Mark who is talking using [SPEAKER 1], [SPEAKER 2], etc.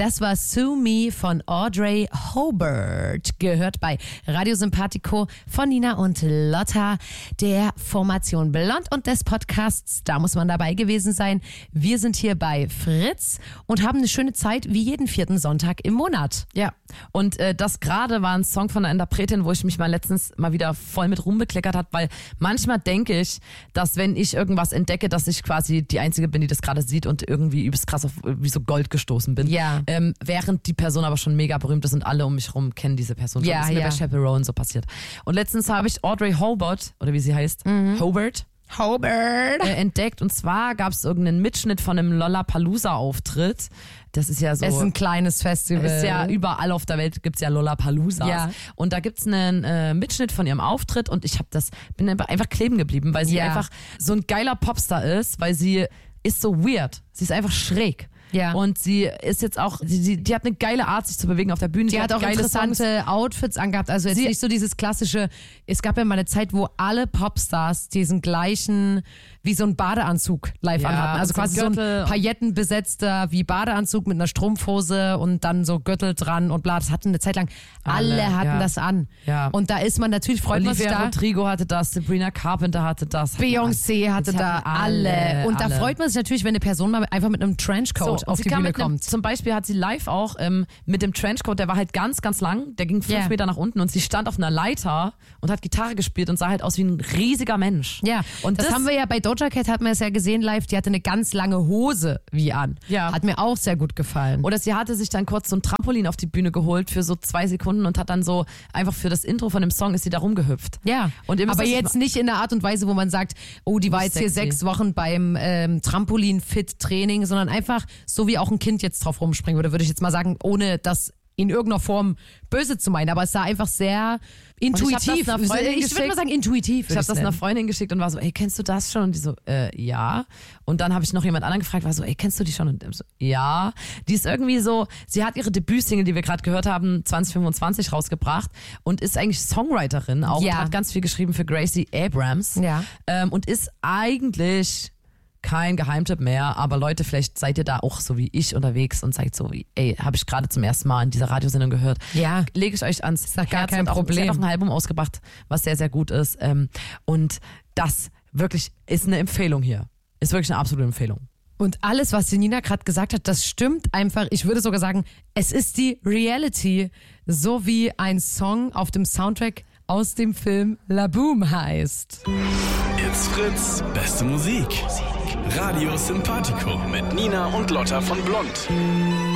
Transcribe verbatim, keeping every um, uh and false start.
[SPEAKER 1] Das war Sue Me von Audrey Hobart, gehört bei Radio Sympathico von Nina und Lotta, der Formation Blond und des Podcasts. Da muss man dabei gewesen sein. Wir sind hier bei Fritz und haben eine schöne Zeit wie jeden vierten Sonntag im Monat.
[SPEAKER 2] Ja, und äh, das gerade war ein Song von einer Interpretin, wo ich mich mal letztens mal wieder voll mit rumbekleckert habe, weil manchmal denke ich, dass wenn ich irgendwas entdecke, dass ich quasi die Einzige bin, die das gerade sieht und irgendwie übelst krass auf wie so Gold gestoßen bin.
[SPEAKER 1] Ja.
[SPEAKER 2] Ähm, während die Person aber schon mega berühmt ist und alle um mich rum kennen diese Person.
[SPEAKER 1] Ja,
[SPEAKER 2] das ist mir
[SPEAKER 1] ja.
[SPEAKER 2] bei Chaperone so passiert. Und letztens habe ich Audrey Hobart, oder wie sie heißt, mhm. Hobart,
[SPEAKER 1] Hobart.
[SPEAKER 2] Äh, entdeckt. Und zwar gab es irgendeinen Mitschnitt von einem Lollapalooza-Auftritt. Das ist ja so.
[SPEAKER 1] Es ist ein kleines Festival.
[SPEAKER 2] Ist ja überall auf der Welt gibt's ja Lollapaloozas.
[SPEAKER 1] Ja.
[SPEAKER 2] Und da gibt's einen äh, Mitschnitt von ihrem Auftritt und ich habe das bin einfach kleben geblieben, weil sie
[SPEAKER 1] Ja.
[SPEAKER 2] einfach so ein geiler Popstar ist, weil sie ist so weird. Sie ist einfach schräg.
[SPEAKER 1] Ja.
[SPEAKER 2] Und sie ist jetzt auch, sie, sie, die hat eine geile Art, sich zu bewegen auf der Bühne.
[SPEAKER 1] Die hat auch
[SPEAKER 2] geile
[SPEAKER 1] interessante
[SPEAKER 2] Songs.
[SPEAKER 1] Outfits angehabt. Also jetzt
[SPEAKER 2] Sie-
[SPEAKER 1] nicht so dieses klassische, es gab ja mal eine Zeit, wo alle Popstars diesen gleichen, wie so ein Badeanzug live
[SPEAKER 2] Ja,
[SPEAKER 1] anhatten. Also
[SPEAKER 2] und so
[SPEAKER 1] quasi so
[SPEAKER 2] Gürtel
[SPEAKER 1] ein
[SPEAKER 2] und-
[SPEAKER 1] paillettenbesetzter wie Badeanzug mit einer Strumpfhose und dann so Gürtel dran und bla. Das hatten eine Zeit lang, alle,
[SPEAKER 2] Alle,
[SPEAKER 1] hatten
[SPEAKER 2] ja.
[SPEAKER 1] das an.
[SPEAKER 2] Ja.
[SPEAKER 1] Und da ist man natürlich, freut man sich
[SPEAKER 2] Olivia
[SPEAKER 1] da.
[SPEAKER 2] Rodrigo hatte das, Sabrina Carpenter hatte das. hatten
[SPEAKER 1] Beyoncé
[SPEAKER 2] alle.
[SPEAKER 1] hatte
[SPEAKER 2] Das
[SPEAKER 1] da
[SPEAKER 2] hatten
[SPEAKER 1] alle. Und da
[SPEAKER 2] alle.
[SPEAKER 1] freut man sich natürlich, wenn eine Person mal einfach mit einem Trenchcoat
[SPEAKER 2] So, und
[SPEAKER 1] auf
[SPEAKER 2] sie
[SPEAKER 1] die
[SPEAKER 2] kam
[SPEAKER 1] Bühne
[SPEAKER 2] mit einem,
[SPEAKER 1] kommt.
[SPEAKER 2] Zum Beispiel hat sie live auch ähm, mit dem Trenchcoat, der war halt ganz, ganz lang, der ging fünf
[SPEAKER 1] Ja.
[SPEAKER 2] Meter nach unten und sie stand auf einer Leiter und hat Gitarre gespielt und sah halt aus wie ein riesiger Mensch.
[SPEAKER 1] Ja,
[SPEAKER 2] und
[SPEAKER 1] das, haben wir ja bei Doja Cat, hat man es ja gesehen live, die hatte eine ganz lange Hose wie an.
[SPEAKER 2] Ja.
[SPEAKER 1] Hat mir auch sehr gut gefallen.
[SPEAKER 2] Oder sie hatte sich dann kurz so ein Trampolin auf die Bühne geholt für so zwei Sekunden und hat dann so einfach für das Intro von dem Song ist sie da rumgehüpft.
[SPEAKER 1] Ja,
[SPEAKER 2] Und ihr müsst
[SPEAKER 1] aber
[SPEAKER 2] das
[SPEAKER 1] jetzt nicht in der Art und Weise, wo man sagt, oh, die war
[SPEAKER 2] Nicht
[SPEAKER 1] jetzt hier
[SPEAKER 2] sexy.
[SPEAKER 1] sechs Wochen beim ähm, Trampolin-Fit-Training, sondern einfach so, wie auch ein Kind jetzt drauf rumspringen würde, würde ich jetzt mal sagen, ohne das in irgendeiner Form böse zu meinen. Aber es sah einfach sehr intuitiv.
[SPEAKER 2] ich hab das einer Freundin
[SPEAKER 1] ich würde
[SPEAKER 2] geschickt.
[SPEAKER 1] mal sagen intuitiv.
[SPEAKER 2] Ich habe das einer Freundin geschickt und war so, ey, kennst du das schon? Und die so, äh, ja. Und dann habe ich noch jemand anderen gefragt, war so, ey, kennst du die schon? Und der so, ja. Die ist irgendwie so, sie hat ihre Debütsingle, die wir gerade gehört haben, zwanzig fünfundzwanzig rausgebracht und ist eigentlich Songwriterin auch
[SPEAKER 1] Ja.
[SPEAKER 2] und hat ganz viel geschrieben für Gracie Abrams.
[SPEAKER 1] Ja.
[SPEAKER 2] Ähm, und ist eigentlich kein Geheimtipp mehr, aber Leute, vielleicht seid ihr da auch so wie ich unterwegs und seid so wie, ey, habe ich gerade zum ersten Mal in dieser Radiosendung gehört.
[SPEAKER 1] Ja.
[SPEAKER 2] Lege ich euch ans
[SPEAKER 1] doch gar
[SPEAKER 2] Herz.
[SPEAKER 1] kein
[SPEAKER 2] Und auch,
[SPEAKER 1] Problem.
[SPEAKER 2] Sie hat auch ein Album ausgebracht, was sehr, sehr gut ist. Ähm, und das wirklich ist eine Empfehlung hier. Ist wirklich eine absolute Empfehlung.
[SPEAKER 1] Und alles, was die Nina gerade gesagt hat, das stimmt einfach. Ich würde sogar sagen, es ist die Reality, so wie ein Song auf dem Soundtrack aus dem Film La Boom heißt.
[SPEAKER 3] It's Fritz, beste Musik. Radio Sympathico mit Nina und Lotta von Blond.